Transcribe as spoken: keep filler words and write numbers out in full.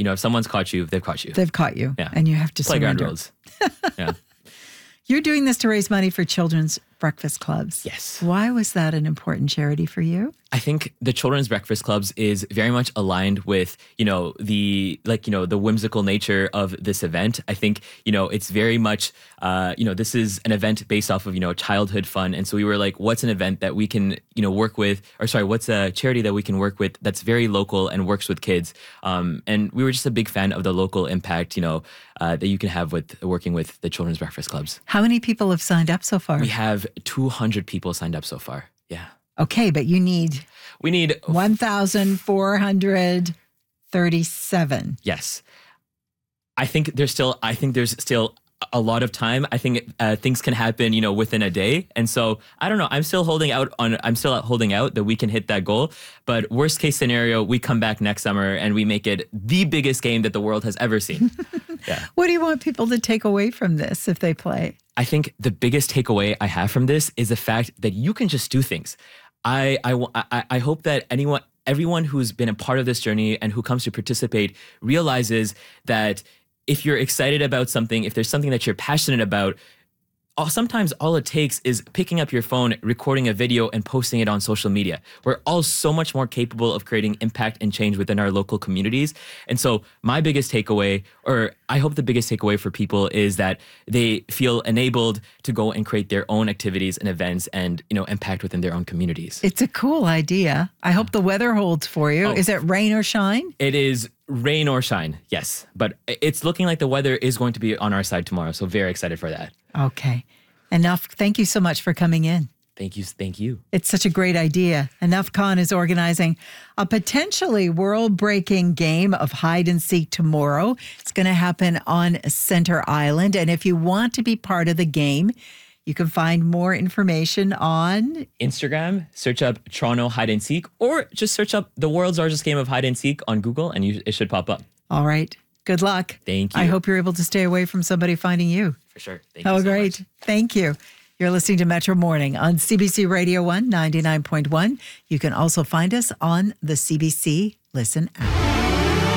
you know, if someone's caught you, they've caught you. They've caught you. Yeah. And you have to Playground surrender. rules. Yeah. You're doing this to raise money for children's breakfast clubs. Yes. Why was that an important charity for you? I think the Children's Breakfast Clubs is very much aligned with, you know, the, like, you know, the whimsical nature of this event. I think, you know, it's very much, uh, you know, this is an event based off of, you know, childhood fun. And so we were like, what's an event that we can, you know, work with, or sorry, what's a charity that we can work with that's very local and works with kids? Um, and we were just a big fan of the local impact, you know, uh, that you can have with working with the Children's Breakfast Clubs. How many people have signed up so far? We have two hundred people signed up so far. Yeah. Okay, but you need We need one thousand four hundred thirty-seven. Yes. I think there's still, I think there's still a lot of time. I think uh, things can happen, you know, within a day. And so, I don't know, I'm still holding out on, I'm still holding out that we can hit that goal. But worst case scenario, we come back next summer and we make it the biggest game that the world has ever seen. Yeah. What do you want people to take away from this if they play? I think the biggest takeaway I have from this is the fact that you can just do things. I, I, I, I hope that anyone, everyone who's been a part of this journey and who comes to participate realizes that if you're excited about something, if there's something that you're passionate about, all, sometimes all it takes is picking up your phone, recording a video, and posting it on social media. We're all so much more capable of creating impact and change within our local communities. And so my biggest takeaway, or I hope the biggest takeaway for people, is that they feel enabled to go and create their own activities and events and, you know, impact within their own communities. It's a cool idea. I hope the weather holds for you. Oh. Is it rain or shine? It is rain or shine, yes. But it's looking like the weather is going to be on our side tomorrow. So very excited for that. Okay. Enough. Thank you so much for coming in. Thank you. Thank you. It's such a great idea. Enough Khan is organizing a potentially world-breaking game of hide and seek tomorrow. It's going to happen on Center Island. And if you want to be part of the game, you can find more information on Instagram, search up Toronto Hide and Seek, or just search up the world's largest game of hide and seek on Google, and you, it should pop up. All right. Good luck. Thank you. I hope you're able to stay away from somebody finding you. For sure. Thank Oh, you so great. much. Thank you. You're listening to Metro Morning on C B C Radio one ninety-nine point one. You can also find us on the C B C Listen app.